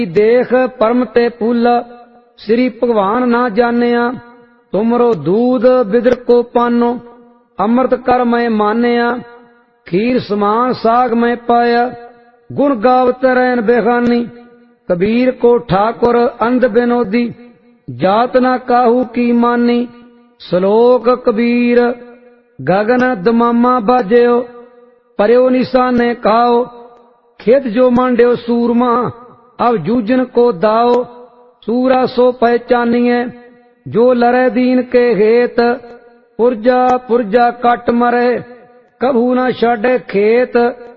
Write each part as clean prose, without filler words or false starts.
देख परम ते फूल श्री भगवान ना जानिया। तुमरो दूध बिदर को पानो अमृत कर मैं मानिया। खीर समान साग में पाया गुण गावत रैन बेगानी। कबीर को ठाकुर अंध बिनोदी जात ना काहू की मानी। श्लोक कबीर गगन दमामा बाजयो पर्यो निशाने खाओ। खेत जो मांड्यो सूरमा अब जूझन को दाओ। सूरा सो पहचानिए जो लरे दीन के हेत। पुरजा पुरजा कट मरे कभू न छाड़े खेत।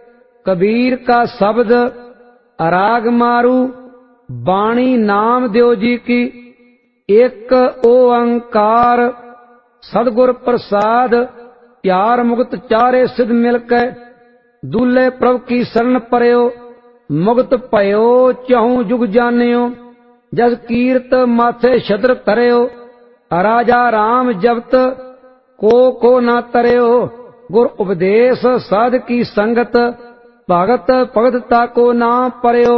कबीर का शब्द अराग मारू बाणी नाम देव जी की। एक ओंकार सदगुर प्रसाद प्यार मुक्त चारे सिद्ध मिलके। दूल्हे प्रभु की शरण परयो मुक्त भयो चहु जुग जानियो। जस कीर्त माथे छत्र तरयो राजा राम जपत को ना तरयो। गुर उपदेश साध की संगत भगत भगत ताको ना परयो।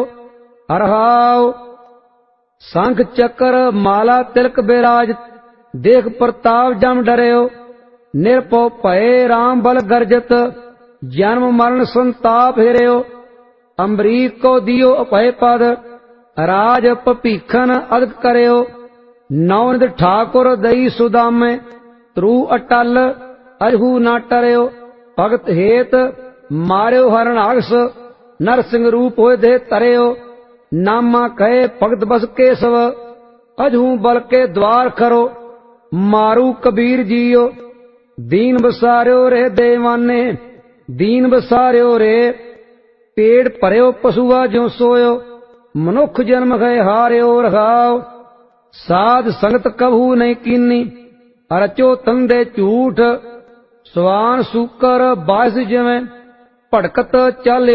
हरहाव शंख चक्र माला तिलक बिराज देख प्रताप जम डरयो। निरपो भय राम बल गर्जत जन्म मरण संताप हेरयो। अम्बरीक को दियो अभय पद राज पपीखन अदक करयो। नवनिध ठाकुर दई सुदामे त्रु अटल अजहू ना टरयो। भगत हेत मार्यो हरणाक्ष नरसिंह रूप होए दे तरयो। नामा कहे भगत बस केशव अजहू बल के द्वार करो। मारू कबीर जियो दीन बसार्यो रे देवाने। दीन बसार्यो रे पेड़ भरयो पशुआ जो सोयो। मनुख जन्म गए हार्यो रखाओ। साध संगत कभू नहीं कीनी रचो तंदे झूठ। स्वान सुकर बास जिवें भड़कत चल